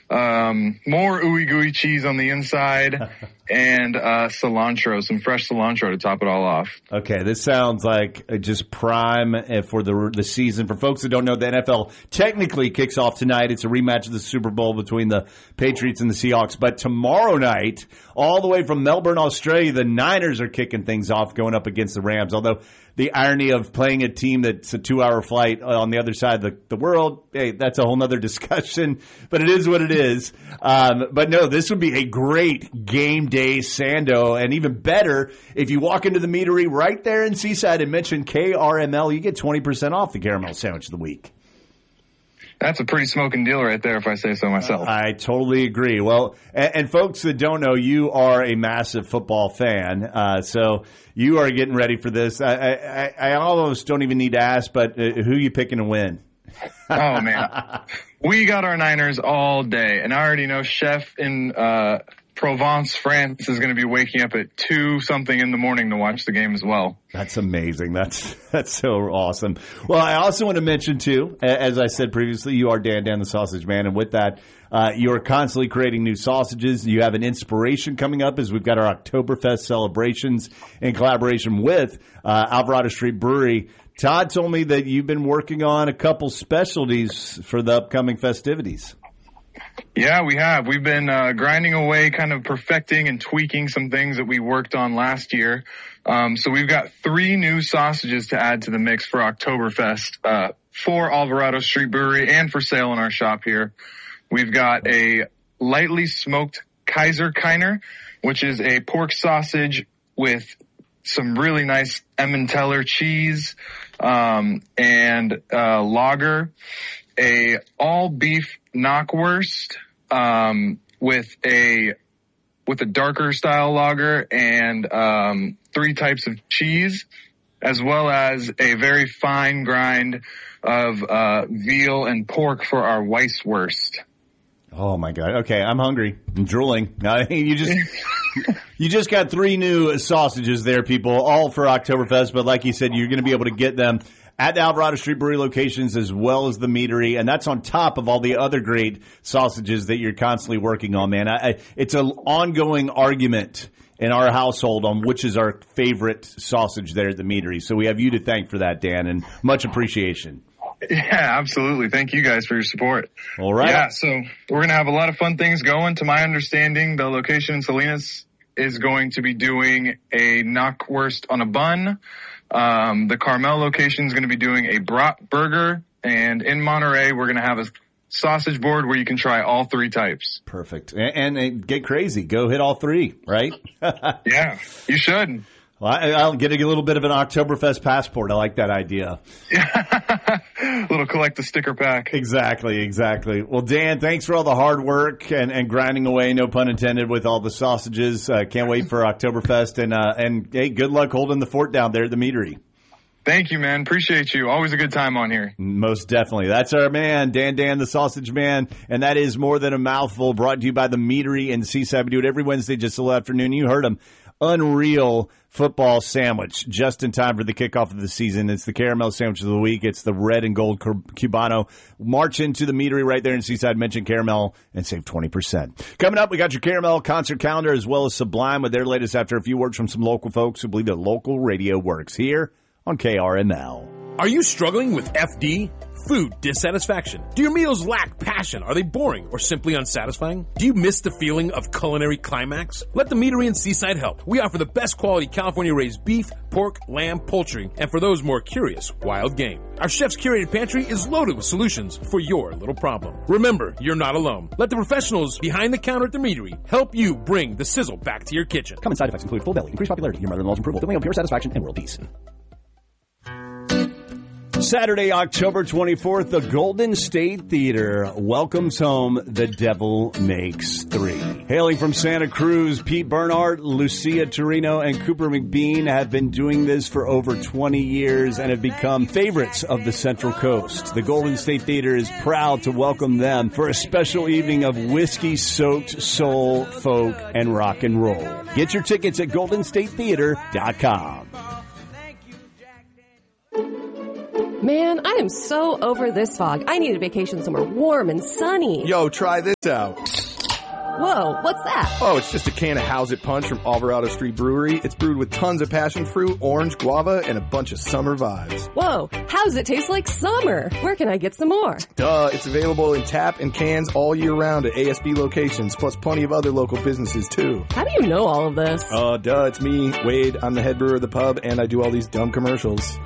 more ooey gooey cheese on the inside, and cilantro, some fresh cilantro to top it all off. Okay, this sounds like just prime for the season. For folks that don't know, the NFL technically kicks off tonight. It's a rematch of the Super Bowl between the Patriots and the Seahawks. But tomorrow night, all the way from Melbourne, Australia, the Niners are kicking things off, going up against the Rams. Although the irony of playing a team that's a 2-hour flight on the other side of the world, hey, that's a whole nother discussion. But it is what it is. But no, this would be a great game day Sando, and even better, if you walk into the meadery right there in Seaside and mention KRML, you get 20% off the caramel sandwich of the week. That's a pretty smoking deal right there, if I say so myself. I totally agree. Well, and folks that don't know, you are a massive football fan, so you are getting ready for this. I almost don't even need to ask, but who are you picking to win? Oh, man. We got our Niners all day, and I already know Chef in Provence, France is going to be waking up at 2-something in the morning to watch the game as well. That's amazing. That's so awesome. Well, I also want to mention, too, as I said previously, you are Dan the Sausage Man, and with that, you're constantly creating new sausages. You have an inspiration coming up as we've got our Oktoberfest celebrations in collaboration with Alvarado Street Brewery. Todd told me that you've been working on a couple specialties for the upcoming festivities. Yeah, we have. We've been grinding away, kind of perfecting and tweaking some things that we worked on last year. So we've got 3 new sausages to add to the mix for Oktoberfest for Alvarado Street Brewery and for sale in our shop here. We've got a lightly smoked Kaiser Keiner, which is a pork sausage with some really nice Emmentaler cheese and lager, a all beef knockwurst with a darker style lager and 3 types of cheese, as well as a very fine grind of veal and pork for our Weisswurst. Oh my God! Okay, I'm hungry. I'm drooling. You just got 3 new sausages there, people, all for Oktoberfest. But like you said, you're going to be able to get them at the Alvarado Street Brewery locations as well as the meadery, and that's on top of all the other great sausages that you're constantly working on, man. It's an ongoing argument in our household on which is our favorite sausage there at the meadery. So we have you to thank for that, Dan, and much appreciation. Yeah, absolutely. Thank you guys for your support. All right. Yeah, so we're going to have a lot of fun things going. To my understanding, the location in Salinas is going to be doing a knockwurst on a bun. The Carmel location is going to be doing a brat burger. And in Monterey, we're going to have a sausage board where you can try all 3 types. Perfect. And get crazy. Go hit all 3, right? Yeah, you should. Well, I'll get a little bit of an Oktoberfest passport. I like that idea. Little collect the sticker pack. Exactly. Well, Dan, thanks for all the hard work and grinding away, no pun intended, with all the sausages. Can't wait for Oktoberfest. And hey, good luck holding the fort down there at the meadery. Thank you, man. Appreciate you. Always a good time on here. Most definitely. That's our man, Dan the Sausage Man. And that is More Than a Mouthful, brought to you by the Meadery in Seaside. We do it every Wednesday just a little afternoon. You heard him. Unreal football sandwich just in time for the kickoff of the season. It's the caramel sandwich of the week. It's the red and gold Cubano. March into the meadery right there in Seaside. Mention caramel and save 20%. Coming up, we got your caramel concert calendar as well as Sublime with their latest after a few words from some local folks who believe that local radio works here on KRML. Are you struggling with FD? Food dissatisfaction? Do your meals lack passion? Are they boring or simply unsatisfying? Do you miss the feeling of culinary climax? Let the Meadery in Seaside help. We offer the best quality California-raised beef, pork, lamb, poultry, and for those more curious, wild game. Our chef's curated pantry is loaded with solutions for your little problem. Remember, you're not alone. Let the professionals behind the counter at the Meadery help you bring the sizzle back to your kitchen. Common side effects include full belly, increased popularity, your mother-in-law's approval, feeling of pure satisfaction, and world peace. Saturday, October 24th, the Golden State Theater welcomes home The Devil Makes 3. Hailing from Santa Cruz, Pete Bernhardt, Lucia Torino, and Cooper McBean have been doing this for over 20 years and have become favorites of the Central Coast. The Golden State Theater is proud to welcome them for a special evening of whiskey-soaked soul, folk, and rock and roll. Get your tickets at GoldenStateTheater.com. Man, I am so over this fog. I need a vacation somewhere warm and sunny. Yo, try this out. Whoa, what's that? Oh, it's just a can of How's It Punch from Alvarado Street Brewery. It's brewed with tons of passion fruit, orange, guava, and a bunch of summer vibes. Whoa, how's it taste like summer? Where can I get some more? Duh, it's available in tap and cans all year round at ASB locations, plus plenty of other local businesses, too. How do you know all of this? Duh, it's me, Wade. I'm the head brewer of the pub, and I do all these dumb commercials.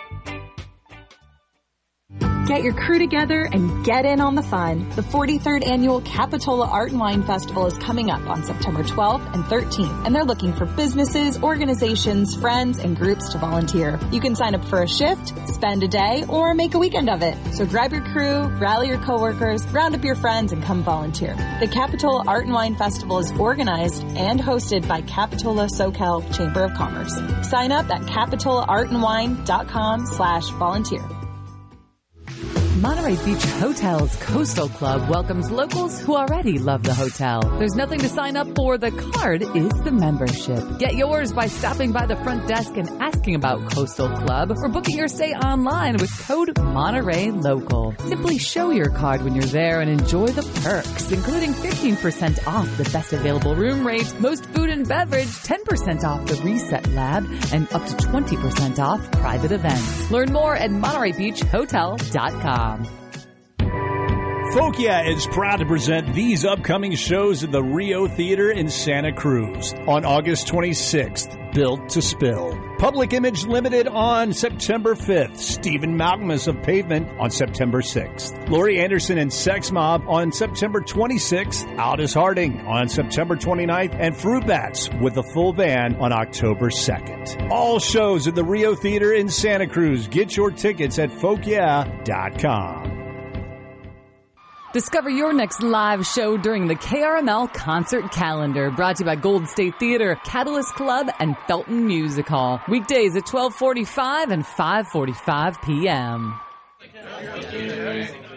Get your crew together and get in on the fun. The 43rd Annual Capitola Art and Wine Festival is coming up on September 12th and 13th, and they're looking for businesses, organizations, friends, and groups to volunteer. You can sign up for a shift, spend a day, or make a weekend of it. So grab your crew, rally your coworkers, round up your friends, and come volunteer. The Capitola Art and Wine Festival is organized and hosted by Capitola SoCal Chamber of Commerce. Sign up at capitolaartandwine.com/volunteer. Monterey Beach Hotel's Coastal Club welcomes locals who already love the hotel. There's nothing to sign up for. The card is the membership. Get yours by stopping by the front desk and asking about Coastal Club or booking your stay online with code Monterey Local. Simply show your card when you're there and enjoy the perks, including 15% off the best available room rates, most food and beverage, 10% off the Reset Lab, and up to 20% off private events. Learn more at MontereyBeachHotel.com. Folk Yeah is proud to present these upcoming shows at the Rio Theater in Santa Cruz. On August 26th, Built to Spill. Public Image Limited on September 5th. Stephen Malcolmus of Pavement on September 6th. Laurie Anderson and Sex Mob on September 26th. Aldous Harding on September 29th. And Fruit Bats with a full band on October 2nd. All shows at the Rio Theater in Santa Cruz. Get your tickets at folkyeah.com. Discover your next live show during the KRML Concert Calendar, brought to you by Gold State Theater, Catalyst Club, and Felton Music Hall. Weekdays at 12:45 and 5:45 p.m.